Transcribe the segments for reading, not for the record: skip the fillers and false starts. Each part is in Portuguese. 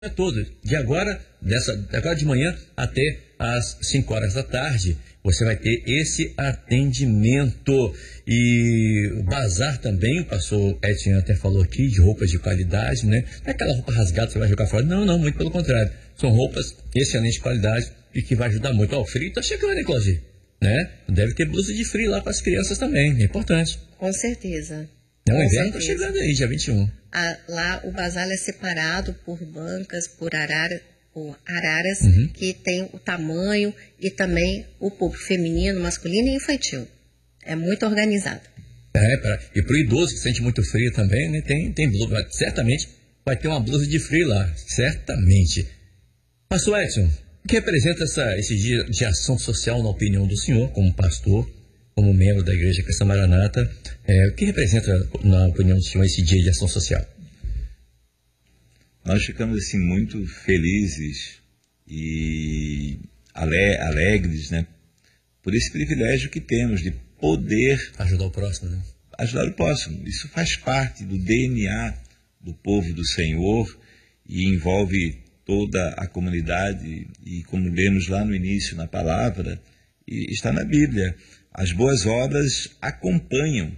todo, agora de manhã até às 5 horas da tarde, você vai ter esse atendimento. E o bazar também, o pastor Edson até falou aqui, de roupas de qualidade, né? Não é aquela roupa rasgada que você vai jogar fora. Não, muito pelo contrário. São roupas de excelente qualidade e que vai ajudar muito. Ó, o frio tá chegando, hein, Cláudio? Né? Deve ter blusa de frio lá para as crianças também, é importante. Com certeza. Não, o inverno tá chegando aí, dia 21. Lá o bazar é separado por bancas, por araras, que tem o tamanho e também o público feminino, masculino e infantil. É muito organizado. E para o idoso que sente muito frio também, né, tem blusa. Certamente vai ter uma blusa de frio lá, certamente. Pastor Edson, o que representa esse dia de ação social na opinião do senhor, como pastor, como membro da Igreja Cristã Maranata? O que representa, na opinião do senhor, esse dia de ação social? Nós ficamos assim muito felizes e alegres, né, por esse privilégio que temos de poder ajudar o próximo, né? Ajudar o próximo. Isso faz parte do DNA do povo do Senhor e envolve toda a comunidade. E como lemos lá no início na palavra, e está na Bíblia, as boas obras acompanham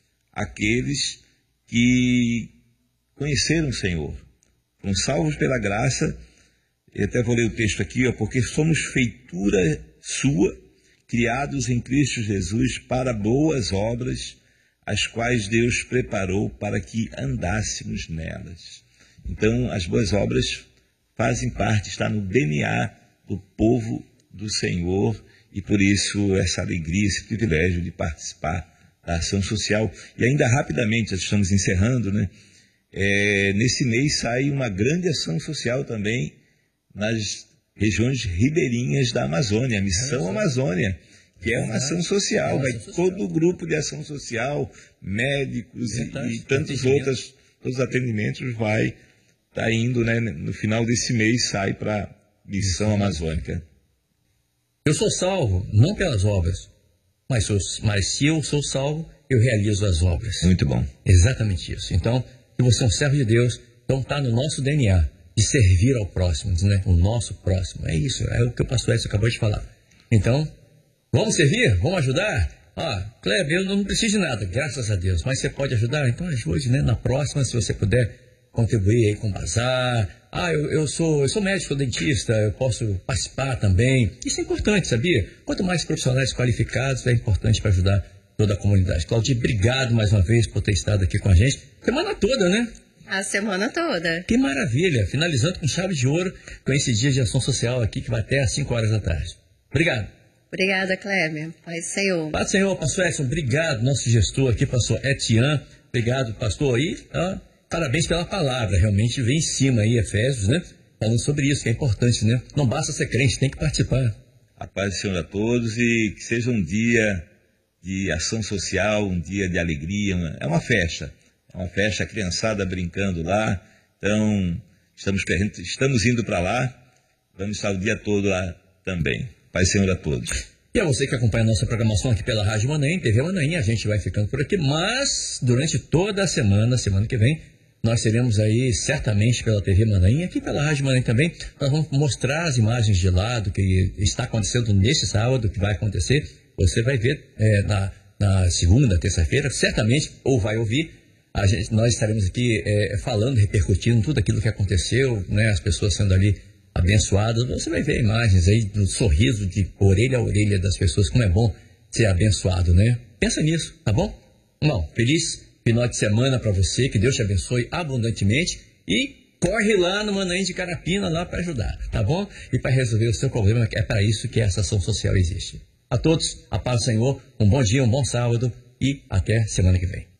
aqueles que conheceram o Senhor. Foram salvos pela graça. Eu até vou ler o texto aqui, porque somos feitura sua, criados em Cristo Jesus para boas obras, as quais Deus preparou para que andássemos nelas. Então, as boas obras fazem parte, está no DNA do povo do Senhor, e por isso essa alegria, esse privilégio de participar da ação social. E ainda rapidamente, já estamos encerrando, né? Nesse mês sai uma grande ação social também nas regiões ribeirinhas da Amazônia, a Missão Amazônia, que é uma ação social, vai todo o grupo de ação social, médicos e tantos outros atendimentos vai estar indo, né, no final desse mês sai para a Missão Amazônica. Eu sou salvo, não pelas obras, mas se eu sou salvo, eu realizo as obras. Muito bom. Exatamente isso. Então, se você é um servo de Deus, então está no nosso DNA de servir ao próximo, né? O nosso próximo. É isso, é o que o pastor Edson acabou de falar. Então, vamos servir? Vamos ajudar? Kleber, eu não preciso de nada, graças a Deus, mas você pode ajudar? Então ajude, né? Na próxima, se você puder contribuir aí com o bazar. Eu sou médico, dentista, eu posso participar também. Isso é importante, sabia? Quanto mais profissionais qualificados, é importante para ajudar toda a comunidade. Claudio, obrigado mais uma vez por ter estado aqui com a gente. Semana toda, né? A semana toda. Que maravilha! Finalizando com chave de ouro, com esse dia de ação social aqui, que vai até às 5 horas da tarde. Obrigado. Obrigada, Kleber. Paz do Senhor. Paz do Senhor, pastor Edson. Obrigado, nosso gestor aqui, pastor Etienne. Obrigado, pastor. E parabéns pela palavra. Realmente vem em cima aí, Efésios, né? Falando sobre isso, que é importante, né? Não basta ser crente, tem que participar. A paz do Senhor a todos e que seja um dia de ação social, um dia de alegria. É uma festa, a criançada brincando lá. Então, estamos indo para lá, vamos estar o dia todo lá também. Paz do Senhor a todos. E a você que acompanha a nossa programação aqui pela Rádio Manaim, TV Manaim, a gente vai ficando por aqui, mas durante toda a semana que vem, nós teremos aí, certamente pela TV Manaim, aqui pela Rádio Manaim também, nós vamos mostrar as imagens de lá do que está acontecendo nesse sábado, que vai acontecer. Você vai ver na segunda, terça-feira, certamente, ou vai ouvir. Nós estaremos aqui falando, repercutindo tudo aquilo que aconteceu, né? As pessoas sendo ali abençoadas. Você vai ver imagens aí do sorriso de orelha a orelha das pessoas, como é bom ser abençoado, né? Pensa nisso, tá bom? Não, feliz final de semana para você, que Deus te abençoe abundantemente e corre lá no Manaim de Carapina lá para ajudar, tá bom? E para resolver o seu problema, é para isso que essa ação social existe. A todos, a paz do Senhor, um bom dia, um bom sábado e até semana que vem.